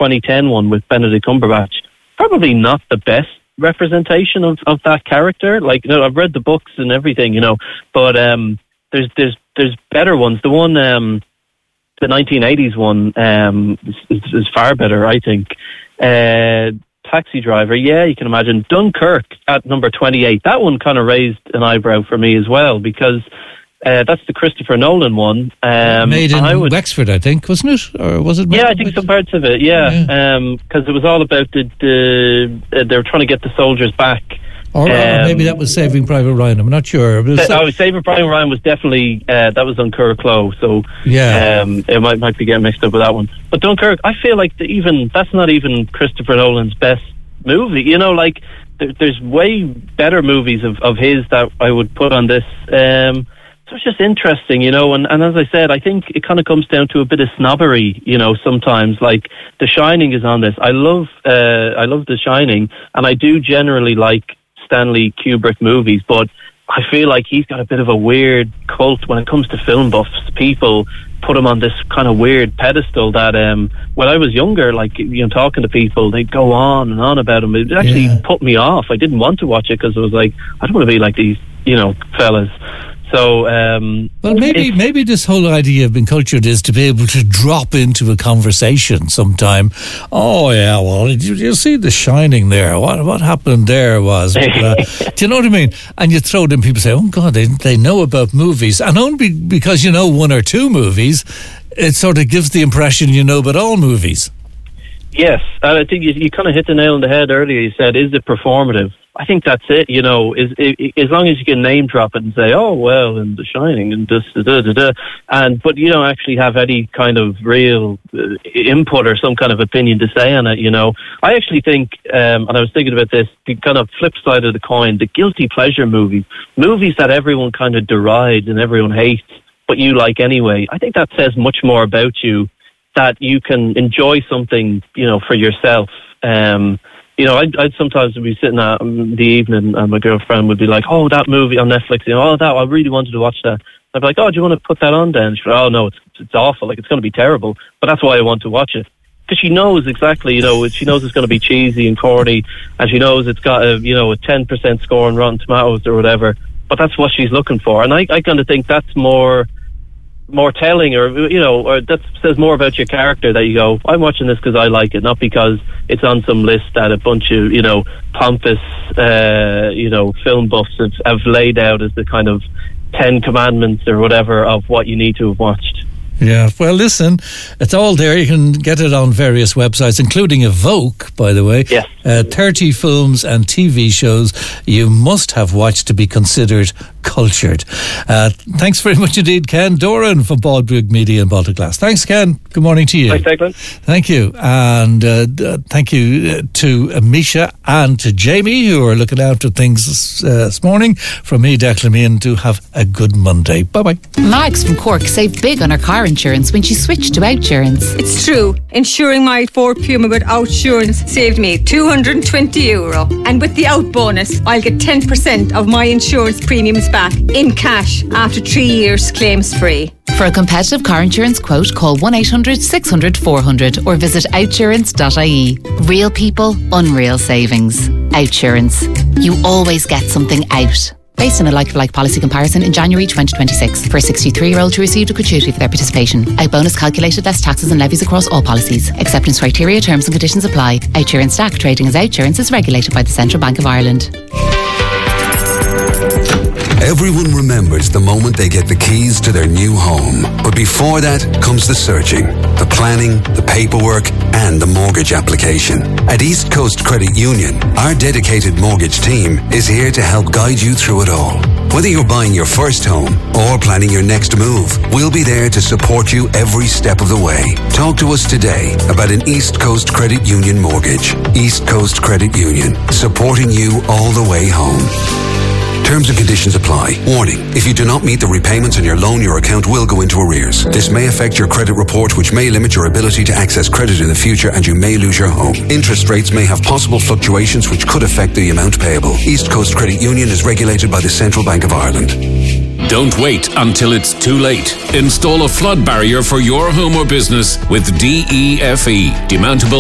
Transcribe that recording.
2010 one with Benedict Cumberbatch, probably not the best representation of that character. Like, I've read the books and everything, but there's better ones. The one, the 1980s one, is far better, I think. Taxi Driver, yeah, you can imagine. Dunkirk at number 28. That one kind of raised an eyebrow for me as well, because that's the Christopher Nolan one. Made in Wexford, I think, wasn't it? Or was it? Yeah, I think some parts of it, yeah. Because it was all about they were trying to get the soldiers back. Or maybe that was Saving Private Ryan, I'm not sure. Saving Private Ryan was definitely, that was on Curraclow, so it might be getting mixed up with that one. But Dunkirk, I feel like that's not even Christopher Nolan's best movie. There's way better movies of his that I would put on this. So it's just interesting, and as I said, I think it kind of comes down to a bit of snobbery, sometimes. Like, The Shining is on this. I love The Shining, and I do generally like Stanley Kubrick movies, but I feel like he's got a bit of a weird cult when it comes to film buffs. People put him on this kind of weird pedestal that when I was younger, like, talking to people, they'd go on and on about him. It actually put me off. I didn't want to watch it because I was like, I don't want to be like these, fellas. So, well, maybe this whole idea of being cultured is to be able to drop into a conversation sometime. Oh yeah, well, you see The Shining there. What happened there was, do you know what I mean? And you throw them, people say, oh God, they know about movies, and only because you know one or two movies, it sort of gives the impression you know about all movies. Yes, and I think you kind of hit the nail on the head earlier. You said, is it performative? I think that's it, as long as you can name drop it and say, oh, well, and The Shining, and this, but you don't actually have any kind of real input or some kind of opinion to say on it, I actually think, and I was thinking about this, the kind of flip side of the coin, the guilty pleasure movies that everyone kind of derides and everyone hates, but you like anyway. I think that says much more about you, that you can enjoy something, for yourself. I'd sometimes be sitting at the evening and my girlfriend would be like, oh, that movie on Netflix, I really wanted to watch that. I'd be like, oh, do you want to put that on then? She'd be like, oh, no, it's awful, like, it's going to be terrible, but that's why I want to watch it. Because she knows exactly, she knows it's going to be cheesy and corny, and she knows it's got a 10% score on Rotten Tomatoes or whatever, but that's what she's looking for. And I kind of think that's more telling, or that says more about your character, that you go, I'm watching this because I like it, not because it's on some list that a bunch of pompous film buffs have laid out as the kind of 10 commandments or whatever of what you need to have watched. Yeah, well, listen, it's all there. You can get it on various websites, including Evoke, by the way. Yes. 30 films and TV shows you must have watched to be considered cultured. Thanks very much indeed, Ken Doran from Baldbrigg Media and Baltic Glass. Thanks, Ken. Good morning to you. Thanks, Declan. Thank you. And thank you to Misha and to Jamie, who are looking after things this morning. From me, Declan Meehan, to have a good Monday. Bye-bye. Mags from Cork saved big on her car insurance when she switched to Outsurance. It's true. Insuring my Ford Puma with Outsurance saved me €220. And with the Out bonus, I'll get 10% of my insurance premiums back in cash after 3 years claims free. For a competitive car insurance quote, call 1-800-600-400 or visit outsurance.ie. Real people, unreal savings. Outsurance. You always get something out. Based on a like-for-like policy comparison in January 2026. For a 63-year-old who received a gratuity for their participation. Out bonus calculated less taxes and levies across all policies. Acceptance criteria, terms and conditions apply. Outsurance DAC trading as Outsurance is regulated by the Central Bank of Ireland. Everyone remembers the moment they get the keys to their new home. But before that comes the searching, the planning, the paperwork, and the mortgage application. At East Coast Credit Union, our dedicated mortgage team is here to help guide you through it all. Whether you're buying your first home or planning your next move, we'll be there to support you every step of the way. Talk to us today about an East Coast Credit Union mortgage. East Coast Credit Union, supporting you all the way home. Terms and conditions apply. Warning, if you do not meet the repayments on your loan, your account will go into arrears. This may affect your credit report, which may limit your ability to access credit in the future, and you may lose your home. Interest rates may have possible fluctuations which could affect the amount payable. East Coast Credit Union is regulated by the Central Bank of Ireland. Don't wait until it's too late. Install a flood barrier for your home or business with DEFE, Demountable